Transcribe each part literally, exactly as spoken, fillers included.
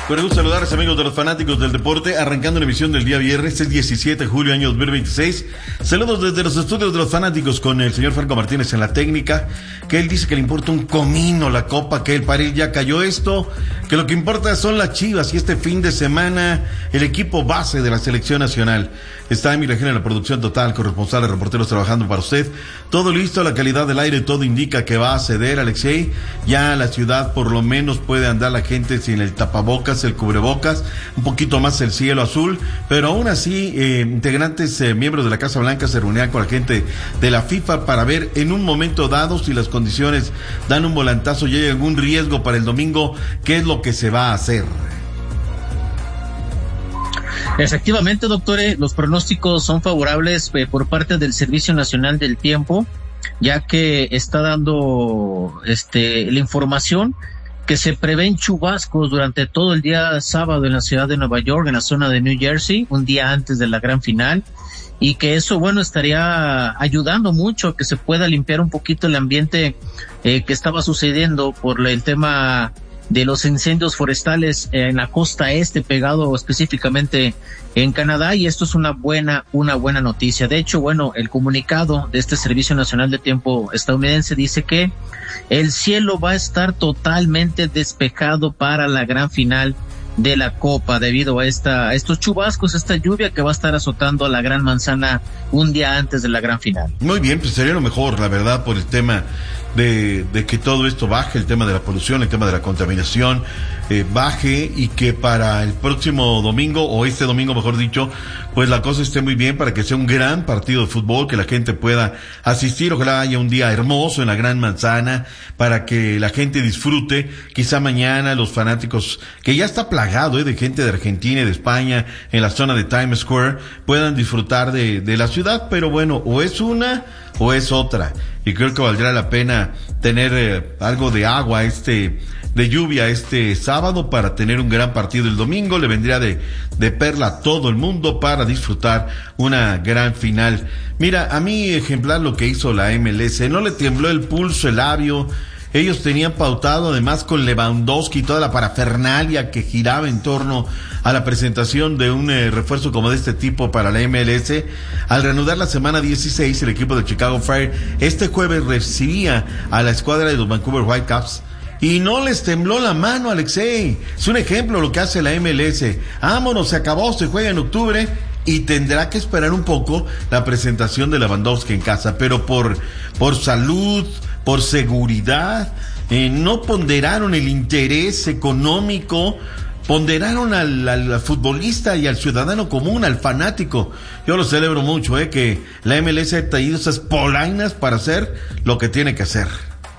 Con gusto saludarles, amigos de los fanáticos del deporte, arrancando la emisión del día viernes, es diecisiete de julio, año dos mil veintiséis. Saludos desde los estudios de los fanáticos con el señor Franco Martínez en la técnica, que él dice que le importa un comino la copa, que el para él ya cayó esto, que lo que importa son las Chivas y este fin de semana el equipo base de la selección nacional. Está Emilio Regina en la producción total, corresponsal de reporteros trabajando para usted. Todo listo, la calidad del aire, todo indica que va a ceder, Alexei. Ya la ciudad por lo menos puede andar la gente sin el tapabocas, el cubrebocas, un poquito más el cielo azul, pero aún así eh, integrantes, eh, miembros de la Casa Blanca se reunían con la gente de la FIFA para ver en un momento dado si las condiciones dan un volantazo y hay algún riesgo para el domingo, qué es lo que se va a hacer. Efectivamente, doctor, los pronósticos son favorables eh, por parte del Servicio Nacional del Tiempo, ya que está dando este la información que se prevén chubascos durante todo el día sábado en la ciudad de Nueva York, en la zona de New Jersey, un día antes de la gran final, y que eso, bueno, estaría ayudando mucho a que se pueda limpiar un poquito el ambiente eh, que estaba sucediendo por el tema de los incendios forestales en la costa este, pegado específicamente en Canadá, y esto es una buena, una buena noticia. De hecho, bueno, el comunicado de este Servicio Nacional de Tiempo estadounidense dice que el cielo va a estar totalmente despejado para la gran final de la Copa debido a esta, a estos chubascos, esta lluvia que va a estar azotando a la Gran Manzana un día antes de la gran final. Muy bien, pues sería lo mejor, la verdad, por el tema de, de que todo esto baje, el tema de la polución, el tema de la contaminación, eh, baje, y que para el próximo domingo, o este domingo mejor dicho, pues la cosa esté muy bien para que sea un gran partido de fútbol, que la gente pueda asistir, ojalá haya un día hermoso en la Gran Manzana, para que la gente disfrute, quizá mañana los fanáticos, que ya está plagado eh, de gente de Argentina y de España, en la zona de Times Square, puedan disfrutar de, de la ciudad, pero bueno, o es una o es otra, y creo que valdrá la pena tener eh, algo de agua, este, de lluvia este sábado, para tener un gran partido el domingo. Le vendría de, de perla a todo el mundo para disfrutar una gran final. Mira, a mí ejemplar lo que hizo la M L S, no le tembló el pulso, el labio. Ellos tenían pautado, además con Lewandowski y toda la parafernalia que giraba en torno a la presentación de un eh, refuerzo como de este tipo para la M L S. Al reanudar la semana dieciséis, el equipo de Chicago Fire este jueves recibía a la escuadra de los Vancouver Whitecaps y no les tembló la mano, Alexei. Es un ejemplo lo que hace la M L S. Vámonos, se acabó, se juega en octubre y tendrá que esperar un poco la presentación de Lewandowski en casa, pero por, por salud, por seguridad, eh, no ponderaron el interés económico, ponderaron al, al futbolista y al ciudadano común, al fanático. Yo lo celebro mucho, eh, que la M L S haya traído esas polainas para hacer lo que tiene que hacer.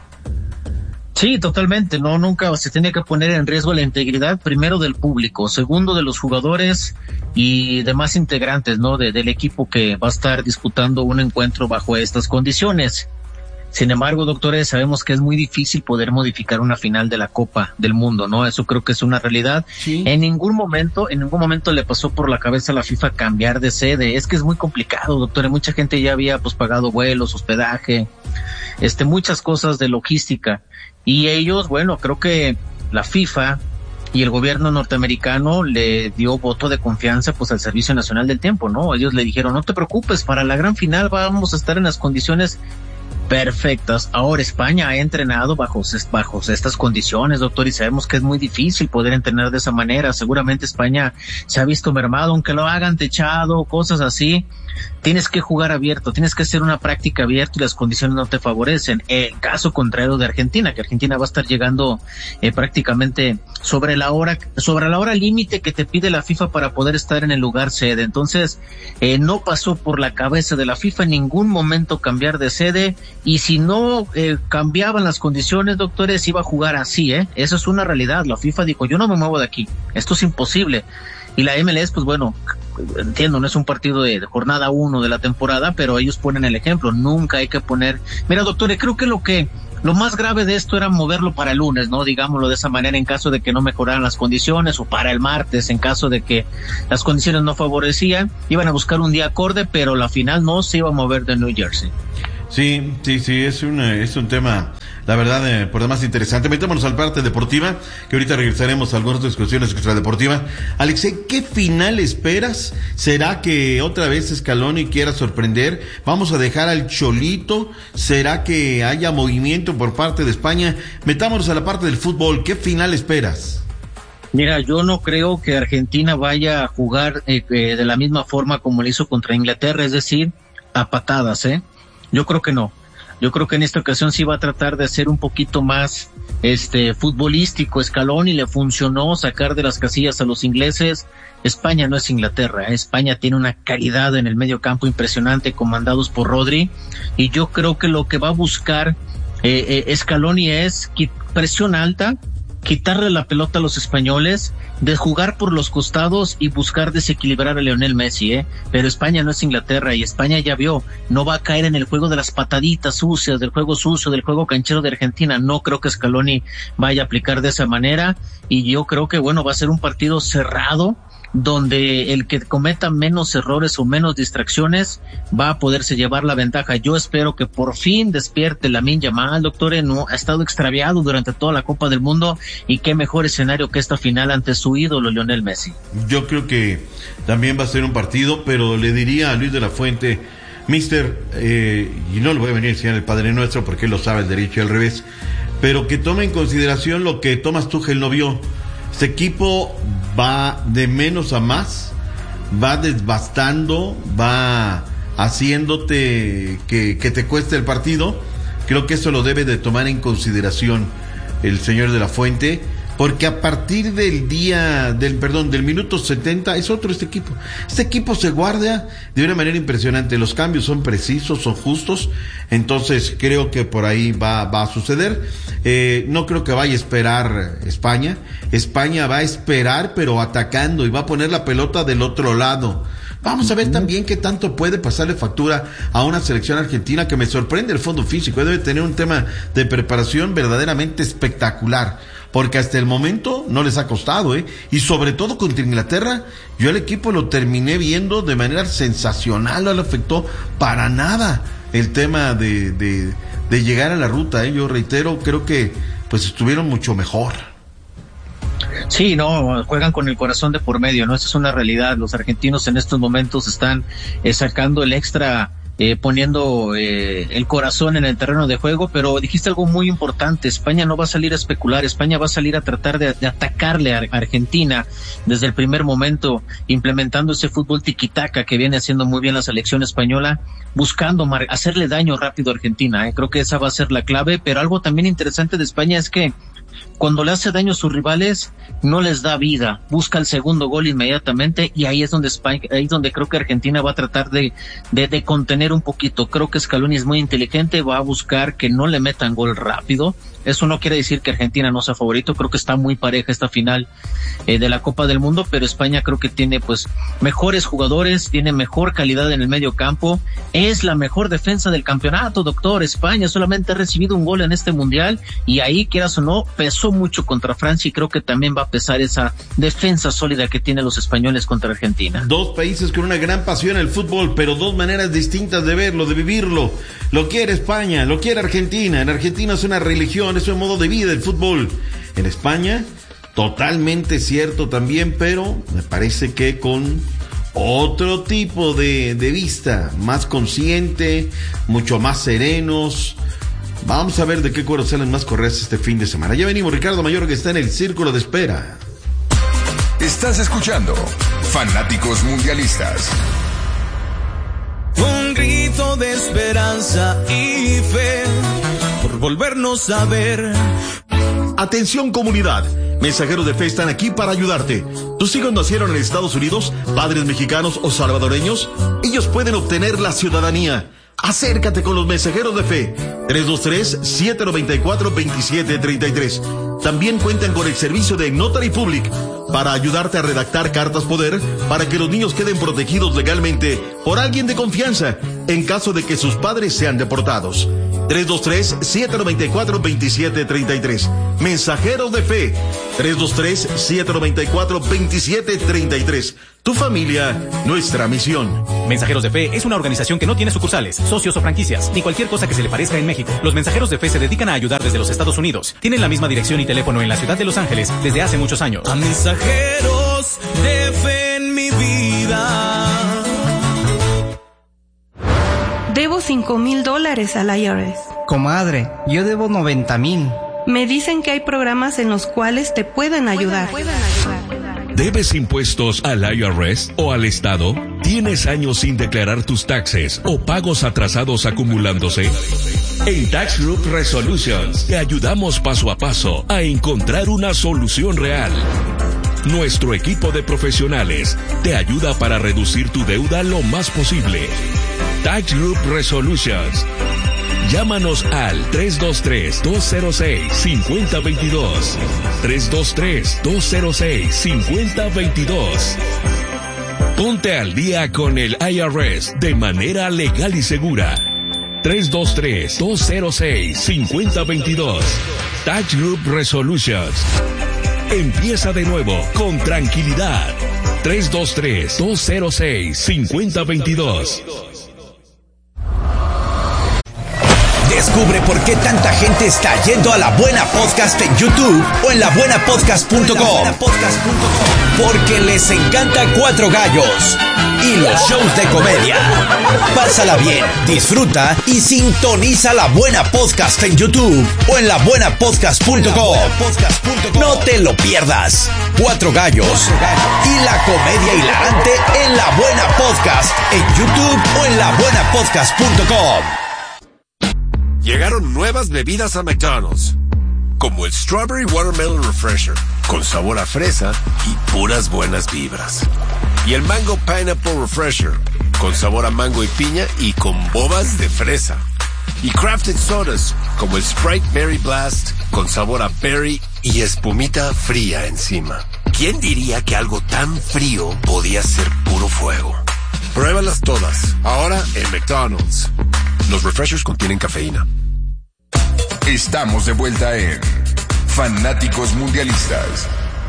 Sí, totalmente, no, nunca se tiene que poner en riesgo la integridad, primero del público, segundo de los jugadores y demás integrantes, ¿no? De, del equipo que va a estar disputando un encuentro bajo estas condiciones. Sin embargo, doctores, sabemos que es muy difícil poder modificar una final de la Copa del Mundo, ¿no? Eso creo que es una realidad. Sí. En ningún momento, en ningún momento le pasó por la cabeza a la FIFA cambiar de sede. Es que es muy complicado, doctores. Mucha gente ya había pues pagado vuelos, hospedaje, este, muchas cosas de logística. Y ellos, bueno, creo que la FIFA y el gobierno norteamericano le dio voto de confianza pues al Servicio Nacional del Tiempo, ¿no? Ellos le dijeron, no te preocupes, para la gran final vamos a estar en las condiciones perfectas. Ahora España ha entrenado bajo, bajo estas condiciones, doctor, y sabemos que es muy difícil poder entrenar de esa manera. Seguramente España se ha visto mermado, aunque lo hagan techado, cosas así. Tienes que jugar abierto, tienes que hacer una práctica abierta y las condiciones no te favorecen. El caso contrario de Argentina, que Argentina va a estar llegando eh, prácticamente sobre la hora, sobre la hora límite que te pide la FIFA para poder estar en el lugar sede. Entonces, eh, no pasó por la cabeza de la FIFA en ningún momento cambiar de sede, y si no eh, cambiaban las condiciones, doctores, iba a jugar así, ¿eh? Eso es una realidad. La FIFA dijo, yo no me muevo de aquí, esto es imposible. Y la M L S, pues bueno, entiendo, no es un partido de, de jornada uno de la temporada, pero ellos ponen el ejemplo, nunca hay que poner... Mira, doctor, creo que lo que lo más grave de esto era moverlo para el lunes, ¿no? Digámoslo de esa manera, en caso de que no mejoraran las condiciones, o para el martes, en caso de que las condiciones no favorecían, iban a buscar un día acorde, pero la final no se iba a mover de New Jersey. Sí, sí, sí, es un, es un tema la verdad, eh, por demás interesante. Metámonos al parte deportiva, que ahorita regresaremos a algunas discusiones extradeportivas. Alexei, ¿qué final esperas? ¿Será que otra vez Scaloni quiera sorprender? ¿Vamos a dejar al Cholito? ¿Será que haya movimiento por parte de España? Metámonos a la parte del fútbol. ¿Qué final esperas? Mira, yo no creo que Argentina vaya a jugar eh, eh, de la misma forma como lo hizo contra Inglaterra, es decir, a patadas, ¿eh? Yo creo que no. Yo creo que en esta ocasión sí va a tratar de ser un poquito más este futbolístico. Scaloni le funcionó sacar de las casillas a los ingleses. España no es Inglaterra, ¿eh? España tiene una calidad en el medio campo impresionante, comandados por Rodri, y yo creo que lo que va a buscar eh, eh, Scaloni es presión alta, quitarle la pelota a los españoles, de jugar por los costados y buscar desequilibrar a Lionel Messi, ¿eh? Pero España no es Inglaterra, y España ya vio, no va a caer en el juego de las pataditas sucias, del juego sucio, del juego canchero de Argentina. No creo que Scaloni vaya a aplicar de esa manera, y yo creo que, bueno, va a ser un partido cerrado, donde el que cometa menos errores o menos distracciones va a poderse llevar la ventaja. Yo espero que por fin despierte Lamine Yamal, doctor, no ha estado extraviado durante toda la Copa del Mundo, y qué mejor escenario que esta final ante su ídolo Lionel Messi. Yo creo que también va a ser un partido, pero le diría a Luis de la Fuente, mister, eh, y no le voy a venir a enseñar el Padre Nuestro porque él lo sabe el derecho y al revés, pero que tome en consideración lo que Thomas Tuchel no vio. Este equipo va de menos a más, va desbastando, va haciéndote que, que te cueste el partido. Creo que eso lo debe de tomar en consideración el señor de la Fuente, porque a partir del día, del perdón, del minuto setenta es otro este equipo. Este equipo se guarda de una manera impresionante, los cambios son precisos, son justos, entonces creo que por ahí va, va a suceder. Eh, no creo que vaya a esperar España, España va a esperar pero atacando, y va a poner la pelota del otro lado. Vamos a ver también qué tanto puede pasarle factura a una selección argentina que me sorprende el fondo físico, debe tener un tema de preparación verdaderamente espectacular, porque hasta el momento no les ha costado, ¿eh? Y sobre todo contra Inglaterra, yo el equipo lo terminé viendo de manera sensacional, no le afectó para nada el tema de, de, de llegar a la ruta, ¿eh? Yo reitero, creo que pues estuvieron mucho mejor. Sí, no, juegan con el corazón de por medio, ¿no? Esa es una realidad. Los argentinos en estos momentos están eh, sacando el extra, eh, poniendo eh, el corazón en el terreno de juego, pero dijiste algo muy importante. España no va a salir a especular, España va a salir a tratar de, de atacarle a Argentina desde el primer momento, implementando ese fútbol tiquitaca que viene haciendo muy bien la selección española, buscando mar- hacerle daño rápido a Argentina, ¿eh? Creo que esa va a ser la clave, pero algo también interesante de España es que cuando le hace daño a sus rivales, no les da vida, busca el segundo gol inmediatamente, y ahí es donde España, ahí es donde creo que Argentina va a tratar de, de, de contener un poquito. Creo que Scaloni es muy inteligente, va a buscar que no le metan gol rápido. Eso no quiere decir que Argentina no sea favorito, creo que está muy pareja esta final eh, de la Copa del Mundo, pero España creo que tiene pues mejores jugadores, tiene mejor calidad en el medio campo, es la mejor defensa del campeonato, doctor. España solamente ha recibido un gol en este mundial, y ahí, quieras o no, pesó mucho contra Francia, y creo que también va a pesar esa defensa sólida que tienen los españoles contra Argentina. Dos países con una gran pasión al fútbol, pero dos maneras distintas de verlo, de vivirlo. Lo quiere España, lo quiere Argentina. En Argentina es una religión, es un modo de vida el fútbol. En España, totalmente cierto también, pero me parece que con otro tipo de, de vista, más consciente, mucho más serenos. Vamos a ver de qué cuero salen más correas este fin de semana. Ya venimos, Ricardo Mayor, que está en el círculo de espera. Estás escuchando Fanáticos Mundialistas. Un grito de esperanza y fe por volvernos a ver. Atención, comunidad, mensajeros de fe están aquí para ayudarte. ¿Tus hijos nacieron en Estados Unidos, padres mexicanos o salvadoreños? Ellos pueden obtener la ciudadanía. Acércate con los mensajeros de fe. tres dos tres, siete nueve cuatro, dos siete tres tres. También cuentan con el servicio de Notary Public para ayudarte a redactar cartas poder para que los niños queden protegidos legalmente por alguien de confianza en caso de que sus padres sean deportados. tres dos tres, siete nueve cuatro, dos siete tres tres. Mensajeros de Fe, tres dos tres, siete nueve cuatro, dos siete tres tres. Tu familia, nuestra misión. Mensajeros de Fe es una organización que no tiene sucursales, socios o franquicias, ni cualquier cosa que se le parezca en México. Los Mensajeros de Fe se dedican a ayudar desde los Estados Unidos. Tienen la misma dirección y teléfono en la ciudad de Los Ángeles desde hace muchos años. A mensajeros de fe en mi vida. Debo cinco mil dólares al I R S. Comadre, yo debo noventa mil. Me dicen que hay programas en los cuales te pueden ayudar. Pueden, pueden ayudar. ¿Debes impuestos al I R S o al Estado? ¿Tienes años sin declarar tus taxes o pagos atrasados acumulándose? En Tax Group Resolutions te ayudamos paso a paso a encontrar una solución real. Nuestro equipo de profesionales te ayuda para reducir tu deuda lo más posible. Tax Group Resolutions. Llámanos al tres dos tres, dos cero seis, cinco cero dos dos. tres dos tres, dos cero seis, cinco cero dos dos. Ponte al día con el I R S de manera legal y segura. tres dos tres, dos cero seis, cinco cero dos dos. Tax Group Resolutions. Empieza de nuevo con tranquilidad. tres dos tres, dos cero seis, cinco cero dos dos. Descubre por qué tanta gente está yendo a La Buena Podcast en YouTube o en la buena podcast punto com. Porque les encanta Cuatro Gallos y los shows de comedia. Pásala bien, disfruta y sintoniza La Buena Podcast en YouTube o en la buena podcast punto com. No te lo pierdas. Cuatro Gallos y la comedia hilarante en La Buena Podcast en YouTube o en la buena podcast punto com. Llegaron nuevas bebidas a McDonald's, como el Strawberry Watermelon Refresher, con sabor a fresa y puras buenas vibras. Y el Mango Pineapple Refresher, con sabor a mango y piña y con bobas de fresa. Y Crafted Sodas, como el Sprite Berry Blast, con sabor a berry y espumita fría encima. ¿Quién diría que algo tan frío podía ser puro fuego? Pruébalas todas, ahora en McDonald's. Los refreshers contienen cafeína. Estamos de vuelta en Fanáticos Mundialistas.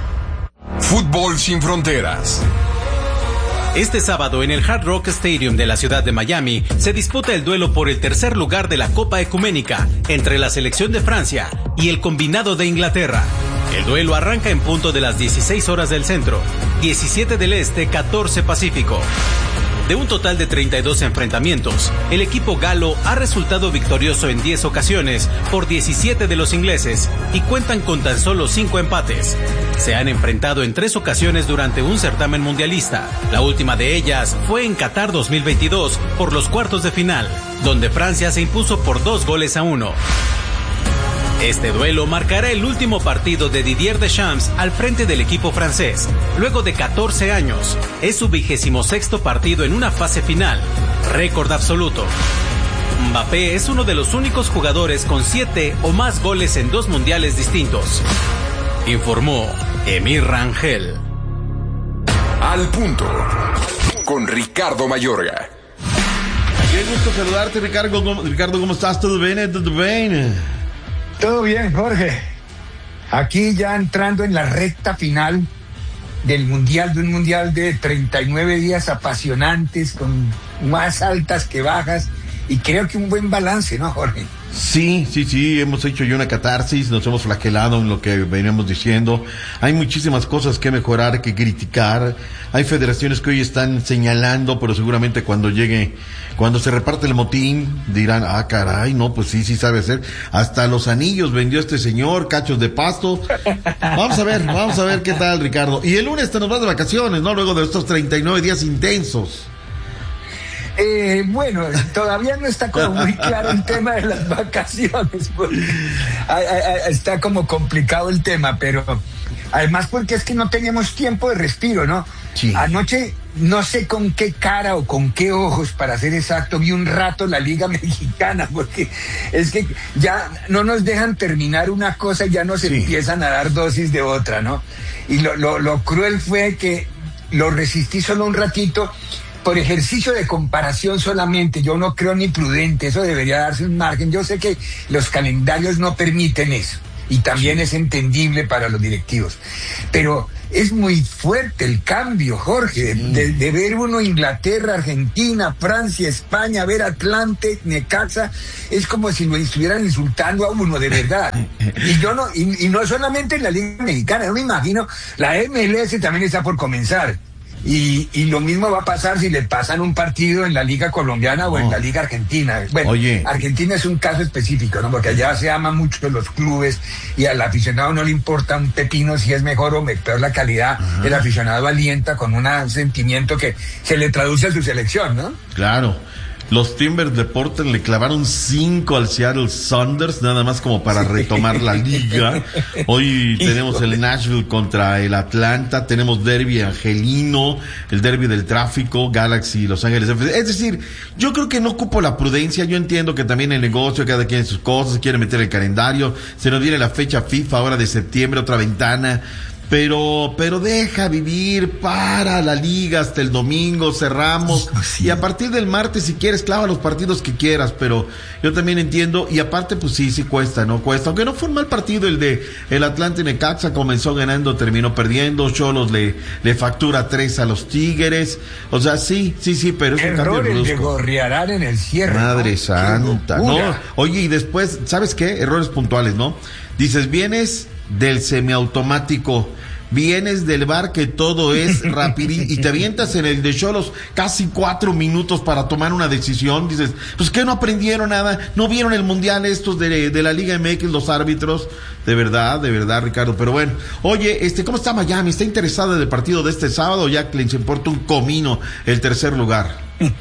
Fútbol sin fronteras. Este sábado en el Hard Rock Stadium de la ciudad de Miami se disputa el duelo por el tercer lugar de la Copa Ecuménica entre la selección de Francia y el combinado de Inglaterra. El duelo arranca en punto de las dieciséis horas del centro, diecisiete del este, catorce pacífico. De un total de treinta y dos enfrentamientos, el equipo galo ha resultado victorioso en diez ocasiones por diecisiete de los ingleses y cuentan con tan solo cinco empates. Se han enfrentado en tres ocasiones durante un certamen mundialista. La última de ellas fue en Qatar dos mil veintidós por los cuartos de final, donde Francia se impuso por dos goles a uno. Este duelo marcará el último partido de Didier Deschamps al frente del equipo francés, luego de catorce años. Es su vigésimo sexto partido en una fase final, récord absoluto. Mbappé es uno de los únicos jugadores con siete o más goles en dos mundiales distintos, informó Emir Rangel. Al punto, con Ricardo Mayorga. Qué gusto saludarte, Ricardo. Ricardo, ¿cómo estás? ¿Todo bien? ¿Todo bien? Todo bien, Jorge. Aquí ya entrando en la recta final del mundial, de un mundial de treinta y nueve días apasionantes, con más altas que bajas, y creo que un buen balance, ¿no, Jorge? Sí, sí, sí, hemos hecho ya una catarsis, nos hemos flagelado en lo que veníamos diciendo. Hay muchísimas cosas que mejorar, que criticar. Hay federaciones que hoy están señalando, pero seguramente cuando llegue, cuando se reparte el motín, dirán, ah, caray, no, pues sí, sí sabe hacer. Hasta los anillos vendió este señor, cachos de pasto. Vamos a ver, vamos a ver qué tal, Ricardo. Y el lunes te nos vas de vacaciones, ¿no? Luego de estos treinta y nueve días intensos. Eh, bueno, todavía no está como muy claro el tema de las vacaciones, porque está como complicado el tema, pero además porque es que no teníamos tiempo de respiro, ¿no? Sí. Anoche, no sé con qué cara o con qué ojos, para ser exacto, vi un rato la Liga Mexicana, porque es que ya no nos dejan terminar una cosa y ya nos sí. empiezan a dar dosis de otra, ¿no? Y lo, lo, lo cruel fue que lo resistí solo un ratito, por ejercicio de comparación solamente, yo no creo ni prudente, eso debería darse un margen. Yo sé que los calendarios no permiten eso, y también es entendible para los directivos, pero es muy fuerte el cambio, Jorge, de, de ver uno Inglaterra, Argentina, Francia, España, ver Atlante, Necaxa, es como si lo estuvieran insultando a uno, de verdad. Y yo no, y, y no solamente en la Liga Mexicana, yo me imagino, la M L S también está por comenzar. Y, y lo mismo va a pasar si le pasan un partido en la Liga Colombiana o en oh. la Liga Argentina. Bueno, Oye. Argentina es un caso específico, ¿no? Porque allá se aman mucho los clubes y al aficionado no le importa un pepino si es mejor o peor la calidad. Ajá. El aficionado alienta con un sentimiento que se le traduce a su selección, ¿no? Claro. Los Timbers de Portland le clavaron cinco al Seattle Sounders, nada más como para retomar la liga. Hoy tenemos el Nashville contra el Atlanta, tenemos derbi angelino, el derbi del tráfico, Galaxy, Los Ángeles. Es decir, yo creo que no ocupo la prudencia, yo entiendo que también el negocio, cada quien sus cosas, quiere meter el calendario, se nos viene la fecha FIFA ahora de septiembre, otra ventana. Pero, pero deja vivir, para la liga hasta el domingo, cerramos, sí. Y a partir del martes, si quieres, clava los partidos que quieras, pero yo también entiendo, y aparte, pues sí, sí cuesta, ¿no? Cuesta, aunque no fue un mal partido el de el Atlante Necaxa, comenzó ganando, terminó perdiendo, Xolos le, le factura tres a los Tigres, o sea, sí, sí, sí, pero es un cambio brusco. Errores de Gorriarán en el cierre. Madre ¿no? santa, ¿no? Oye, y después, ¿sabes qué? Errores puntuales, ¿no? Dices, vienes del semiautomático, vienes del bar que todo es rapidísimo y te avientas en el de Xolos casi cuatro minutos para tomar una decisión. Dices, pues que no aprendieron nada, no vieron el mundial estos de, de la Liga M X, los árbitros, de verdad, de verdad, Ricardo. Pero bueno, oye, este, ¿cómo está Miami? ¿Está interesado en el partido de este sábado? Ya que les importa un comino el tercer lugar.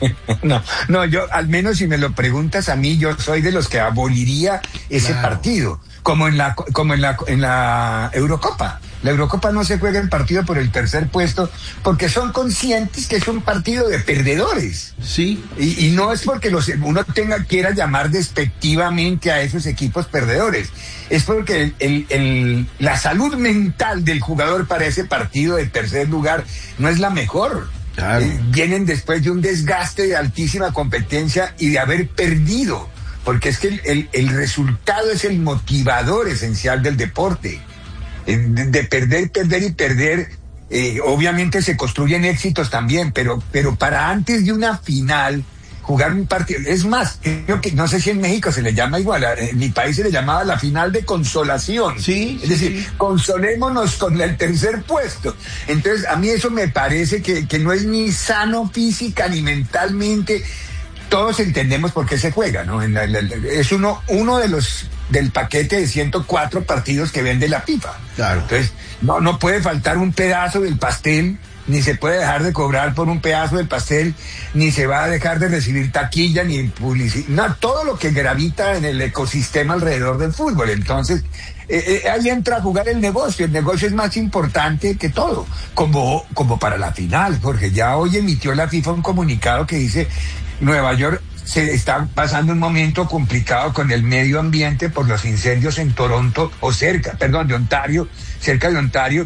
No, no, yo, al menos si me lo preguntas a mí, yo soy de los que aboliría ese claro. partido, como en la, como en la, en la Eurocopa. La Eurocopa no se juega el partido por el tercer puesto porque son conscientes que es un partido de perdedores. Sí. Y, y no es porque los, uno tenga quiera llamar despectivamente a esos equipos perdedores. Es porque el, el, el, la salud mental del jugador para ese partido de tercer lugar no es la mejor. Claro. Eh, vienen después de un desgaste de altísima competencia y de haber perdido. Porque es que el, el, el resultado es el motivador esencial del deporte. De, de perder, perder y perder, eh, obviamente se construyen éxitos también, pero, pero para antes de una final, jugar un partido, es más, creo que, no sé si en México se le llama igual, en mi país se le llamaba la final de consolación. Sí. Es decir, sí. Consolémonos con el tercer puesto. Entonces, a mí eso me parece que, que no es ni sano física ni mentalmente. Todos entendemos por qué se juega, ¿no? En la, la, es uno, uno de los del paquete de ciento cuatro partidos que vende la FIFA. Claro. Entonces, no, no puede faltar un pedazo del pastel, ni se puede dejar de cobrar por un pedazo del pastel, ni se va a dejar de recibir taquilla, ni publicidad, no, todo lo que gravita en el ecosistema alrededor del fútbol. Entonces, eh, eh, ahí entra a jugar el negocio. El negocio es más importante que todo, como, como para la final, Jorge. Ya hoy emitió la FIFA un comunicado que dice: Nueva York se está pasando un momento complicado con el medio ambiente por los incendios en Toronto, o cerca, perdón, de Ontario, cerca de Ontario,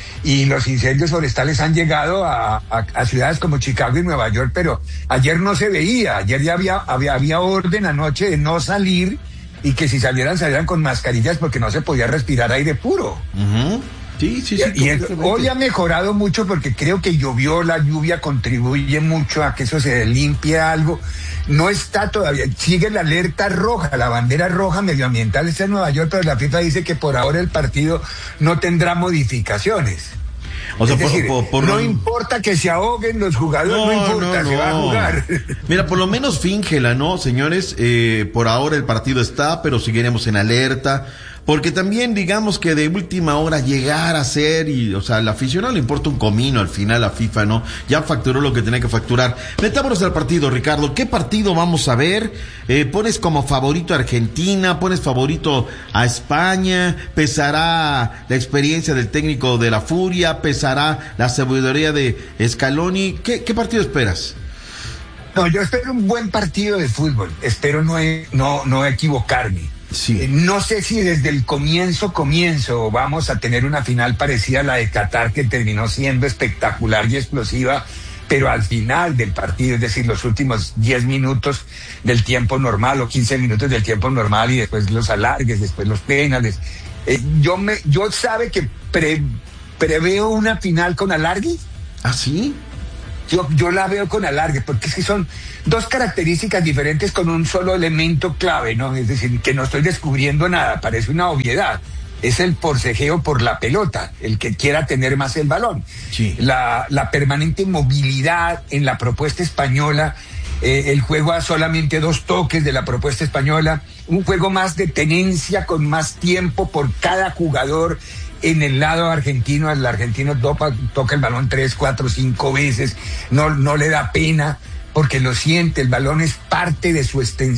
y los incendios forestales han llegado a, a, a ciudades como Chicago y Nueva York, pero ayer no se veía, ayer ya había, había, había orden anoche de no salir, y que si salieran, salieran con mascarillas porque no se podía respirar aire puro. Uh-huh. Sí, sí, sí. Y, y el, hoy ha mejorado mucho porque creo que llovió, la lluvia contribuye mucho a que eso se limpie algo. No está todavía, sigue la alerta roja, la bandera roja medioambiental está en Nueva York, pero la FIFA dice que por ahora el partido no tendrá modificaciones. O sea, es decir, por, por, por no un... importa que se ahoguen los jugadores, no, no importa, no, no. se va a jugar. Mira, por lo menos fíngela, ¿no, señores? Eh, por ahora el partido está, pero seguiremos en alerta. Porque también, digamos que de última hora llegar a ser, y, o sea, al aficionado le importa un comino al final a FIFA, ¿no? Ya facturó lo que tenía que facturar. Metámonos al partido, Ricardo. ¿Qué partido vamos a ver? Eh, ¿Pones como favorito a Argentina? ¿Pones favorito a España? ¿Pesará la experiencia del técnico de la Furia? ¿Pesará la sabiduría de Scaloni? ¿Qué, qué partido esperas? No, yo espero un buen partido de fútbol. Espero no, no, no equivocarme. Sí. No sé si desde el comienzo, comienzo vamos a tener una final parecida a la de Qatar, que terminó siendo espectacular y explosiva, pero al final del partido, es decir, los últimos diez minutos del tiempo normal o quince minutos del tiempo normal y después los alargues, después los penales. Eh, yo me, yo sabe que pre, preveo una final con alargue. ¿Ah, sí? Yo, yo la veo con alargue, porque es que son dos características diferentes con un solo elemento clave, ¿no? Es decir, que no estoy descubriendo nada, parece una obviedad. Es el forcejeo por la pelota, el que quiera tener más el balón. Sí. La, la permanente movilidad en la propuesta española, eh, el juego a solamente dos toques de la propuesta española, un juego más de tenencia con más tiempo por cada jugador. En el lado argentino, el argentino toca, toca el balón tres, cuatro, cinco veces, no, no le da pena porque lo siente, el balón es parte de su extensión.